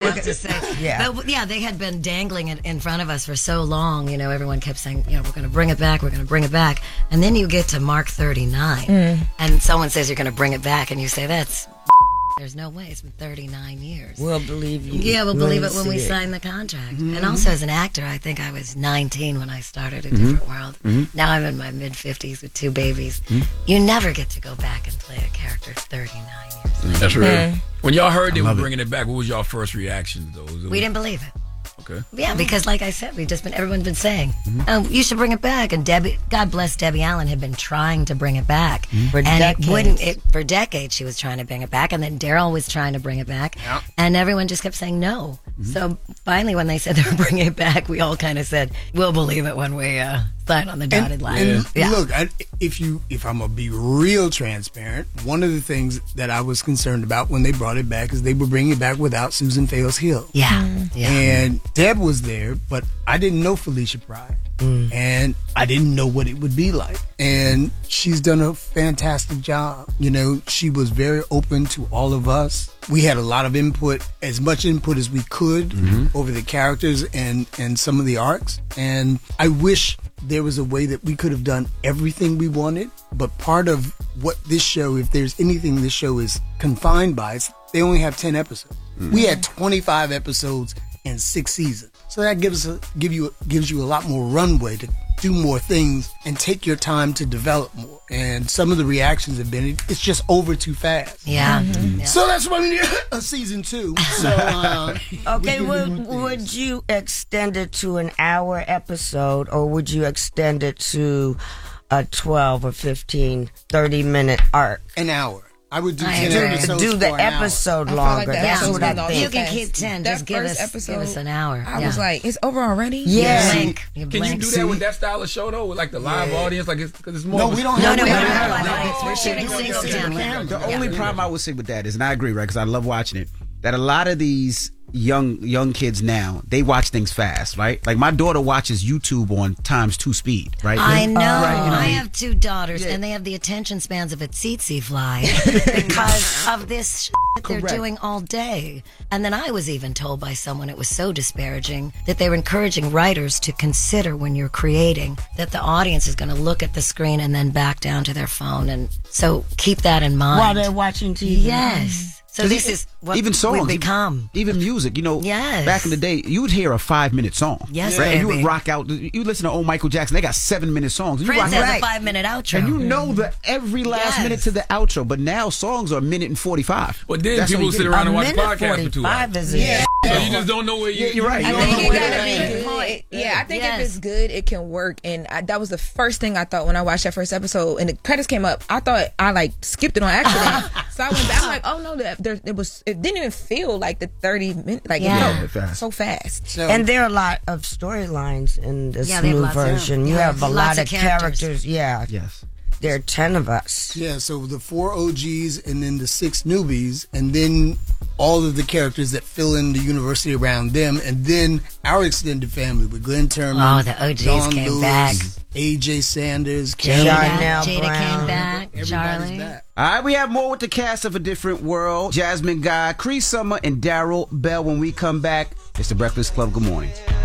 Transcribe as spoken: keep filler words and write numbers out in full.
what to say. Yeah. But yeah, they had been dangling it in front of us for so long. You know, everyone kept saying, you know, we're going to bring it back, we're going to bring it back. And then you get to Mark thirty-nine, mm. and someone says you're going to bring it back, and you say, that's... There's no way. It's been thirty-nine years. We'll believe you. Yeah, we'll when believe it when we it. sign the contract. Mm-hmm. And also as an actor, I think I was nineteen when I started A Different mm-hmm. World. Mm-hmm. Now I'm in my mid-fifties with two babies. Mm-hmm. You never get to go back and play a character thirty-nine years later. That's right. Mm-hmm. When y'all heard they were bringing it. it back, what was y'all first reaction to those? We didn't believe it. Okay. Yeah, because like I said, we've just been, everyone's been saying, mm-hmm. oh, you should bring it back. And Debbie, God bless Debbie Allen, had been trying to bring it back. Mm-hmm. For and decades. it wouldn't, it, for decades she was trying to bring it back. And then Daryl was trying to bring it back. Yeah. And everyone just kept saying no. Mm-hmm. So finally, when they said they were bringing it back, we all kind of said, we'll believe it when we uh, sign on the dotted and, line. And yeah. Look, I, if you, if I'm going to be real transparent, one of the things that I was concerned about when they brought it back is they were bringing it back without Susan Fails Hill. Yeah. Mm-hmm. yeah. And Deb was there, but I didn't know Felicia Pride. Mm. And I didn't know what it would be like. And she's done a fantastic job. You know, she was very open to all of us. We had a lot of input, as much input as we could mm-hmm. over the characters and, and some of the arcs. And I wish there was a way that we could have done everything we wanted. But part of what this show, if there's anything this show is confined by, it's they only have ten episodes. Mm-hmm. We had twenty-five episodes and six seasons. So that gives a, give you gives you a lot more runway to do more things and take your time to develop more. And some of the reactions have been, it's just over too fast. Yeah. Mm-hmm. yeah. So that's why we need a season two. So, uh, okay, would, would you extend it to an hour episode, or would you extend it to a twelve or fifteen, thirty minute arc? An hour. I would do I ten agree. episodes do the for an episode hour. longer. Like That's what I think. You can keep ten. That Just give first us, episode, give us an hour. I yeah. was like, it's over already? Yeah. You blink. You Can blink. you do that with that style of show though, with like the live Yeah. audience, like it's because it's more. No, of a- we don't No, have no, we we don't don't have have live live audience. We're shooting single cam. The Yeah. only problem I would say with that is, and I agree, right, because I love watching it, that a lot of these young young kids now, they watch things fast, right? Like my daughter watches YouTube on times two speed, right? I know. Right, you know, I have two daughters, Yeah. and they have the attention spans of a tsetse fly because of this shit that they're Correct. doing all day. And then I was even told by someone, it was so disparaging, that they were encouraging writers to consider when you're creating that the audience is going to look at the screen and then back down to their phone. And so keep that in mind. While they're watching T V. Yes. So this even, is what even songs, we've become. Even, even music, you know. Yes. Back in the day, you would hear a five-minute song. Yes, right? And you baby. would rock out. You listen to old Michael Jackson. They got seven-minute songs. You Prince rock has out, a five-minute outro. and you know the every last Yes. minute to the outro. But now songs are a minute and forty-five. But then That's how people you sit get it. around and A watch minute podcasts for two hours. forty-five is a Yeah. So you just don't know where you. Yeah, you're right. I You think don't it know where gotta you're be at. good. Yeah, I think Yes. if it's good, it can work. And I, that was the first thing I thought when I watched that first episode. And the credits came up. I thought I like skipped it on accident. So I went back. I'm like, oh no, that there, it was. It didn't even feel like the thirty minutes. Like Yeah. it felt so fast. So, And there are a lot of storylines in the Yeah, they have smooth lots of- version. You yeah, have a lots lot of of characters. characters. Yeah. Yes. There are ten of us. yeah, so the four O Gs and then the six newbies, and then all of the characters that fill in the university around them, and then our extended family with Glenn Turman, Oh, the O Gs Dawn came Lewis, back. A J Sanders, Jada, Karen. Charnel Jada Brown. came back. Everybody's Charlie. back. All right, we have more with the cast of A Different World. Jasmine Guy, Cree Summer, and Daryl Bell. When we come back, it's The Breakfast Club. Good morning.